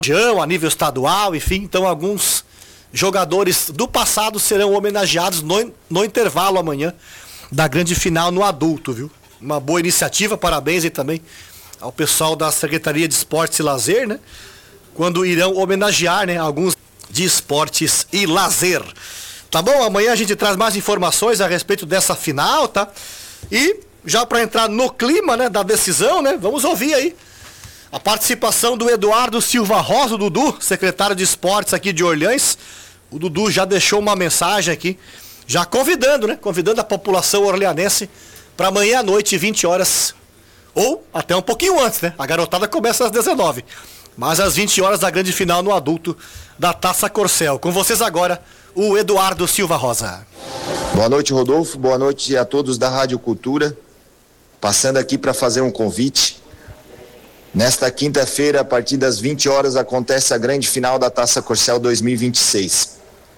a nível estadual, enfim, então alguns jogadores do passado serão homenageados no intervalo amanhã da grande final no adulto, viu? Uma boa iniciativa, parabéns aí também ao pessoal da Secretaria de Esportes e Lazer, né? Quando irão homenagear, né, alguns de esportes e lazer. Tá bom? Amanhã a gente traz mais informações a respeito dessa final, tá? E já para entrar no clima, né, da decisão, né, vamos ouvir aí a participação do Eduardo Silva Rosa, o Dudu, secretário de Esportes aqui de Orleans. O Dudu já deixou uma mensagem aqui, já convidando, né? Convidando a população orleanense para amanhã à noite, 20 horas, ou até um pouquinho antes, né? A garotada começa às 19, mas às 20 horas da grande final no adulto da Taça Corcel. Com vocês agora, o Eduardo Silva Rosa. Boa noite, Rodolfo. Boa noite a todos da Rádio Cultura. Passando aqui para fazer um convite. Nesta quinta-feira, a partir das 20 horas, acontece a grande final da Taça Corcel 2026.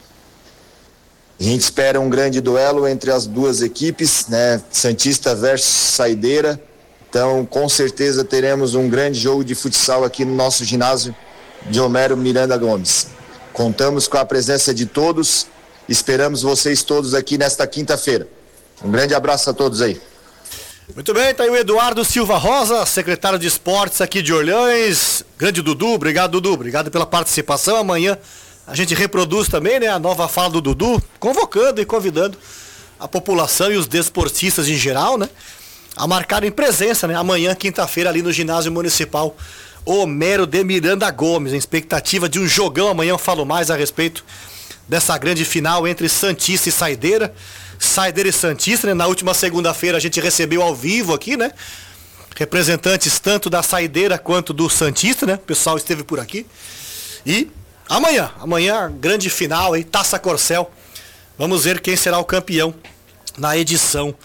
A gente espera um grande duelo entre as duas equipes, né? Santista versus Saideira. Então, com certeza, teremos um grande jogo de futsal aqui no nosso ginásio de Homero Miranda Gomes. Contamos com a presença de todos. Esperamos vocês todos aqui nesta quinta-feira. Um grande abraço a todos aí. Muito bem, tá aí o Eduardo Silva Rosa, secretário de Esportes aqui de Orleans. Grande Dudu, obrigado Dudu, obrigado pela participação. Amanhã a gente reproduz também, né, a nova fala do Dudu, convocando e convidando a população e os desportistas em geral, né, a marcarem presença, né, amanhã, quinta-feira, ali no ginásio municipal Homero de Miranda Gomes. Em expectativa de um jogão amanhã, eu falo mais a respeito dessa grande final entre Santista e Saideira. Saideira e Santista, né? Na última segunda-feira a gente recebeu ao vivo aqui, né? Representantes tanto da Saideira quanto do Santista, né? O pessoal esteve por aqui. E amanhã, grande final aí, Taça Corcel. Vamos ver quem será o campeão na edição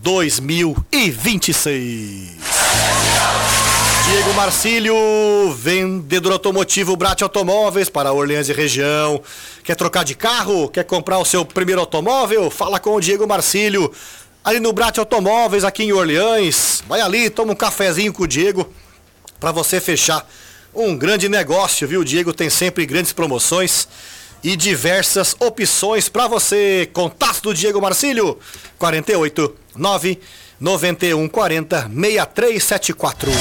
2026. Diego Marcílio, vendedor automotivo Brat Automóveis para Orleans e região. Quer trocar de carro? Quer comprar o seu primeiro automóvel? Fala com o Diego Marcílio, ali no Brat Automóveis, aqui em Orleans. Vai ali, toma um cafezinho com o Diego, para você fechar um grande negócio, viu? O Diego tem sempre grandes promoções e diversas opções para você. Contato do Diego Marcílio, 48 9 91 40 6374.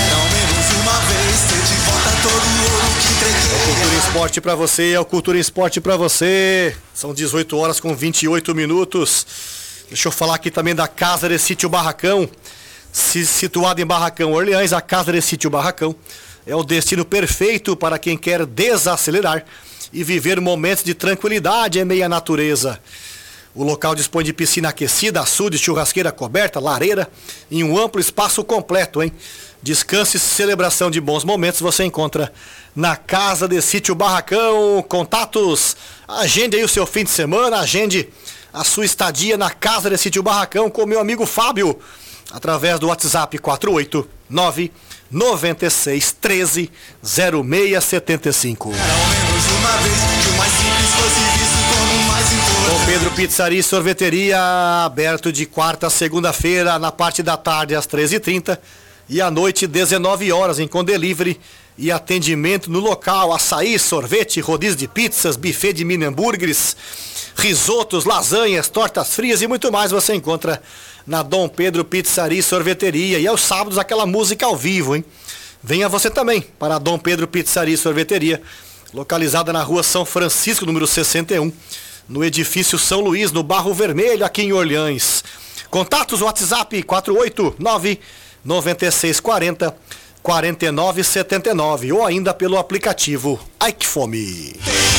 É o Cultura Esporte pra você, é o Cultura Esporte pra você. São 18 horas com 28 minutos. Deixa eu falar aqui também da Casa de Sítio Barracão. Situada em Barracão, Orleans, a Casa de Sítio Barracão é o destino perfeito para quem quer desacelerar e viver momentos de tranquilidade em meio à natureza. O local dispõe de piscina aquecida, açude, churrasqueira coberta, lareira, em um amplo espaço completo, hein? Descanso e celebração de bons momentos você encontra na Casa de Sítio Barracão. Contatos, agende aí o seu fim de semana, agende a sua estadia na Casa de Sítio Barracão com meu amigo Fábio, através do WhatsApp 489 96 13 0675. Dom Pedro Pizzaria e Sorveteria, aberto de quarta a segunda-feira, na parte da tarde às 13h30 e à noite 19 horas, com delivery e atendimento no local. Açaí, sorvete, rodízio de pizzas, buffet de mini hambúrgueres, risotos, lasanhas, tortas frias e muito mais você encontra na Dom Pedro Pizzaria e Sorveteria. E aos sábados aquela música ao vivo, hein? Venha você também para a Dom Pedro Pizzaria e Sorveteria, localizada na rua São Francisco, número 61, no edifício São Luís, no Barro Vermelho, aqui em Orleans. Contatos, WhatsApp 489 9640 4979 ou ainda pelo aplicativo Aikfome.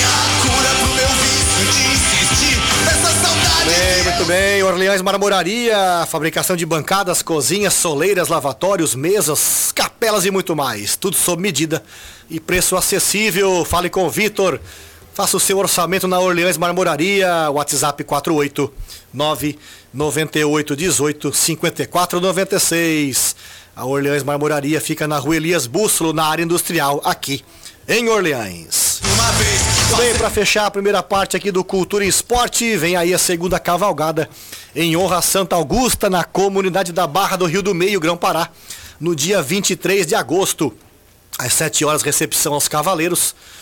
Muito bem, Orleans Marmoraria, fabricação de bancadas, cozinhas, soleiras, lavatórios, mesas, capelas e muito mais. Tudo sob medida e preço acessível. Fale com o Vitor. Faça o seu orçamento na Orleans Marmoraria, WhatsApp 489 98 18 54 96. A Orleans Marmoraria fica na rua Elias Bússolo, na área industrial, aqui em Orleans. Muito bem, para fechar a primeira parte aqui do Cultura e Esporte, vem aí a segunda cavalgada em honra a Santa Augusta, na comunidade da Barra do Rio do Meio, Grão-Pará, no dia 23 de agosto. Às 7 horas, recepção aos Cavaleiros.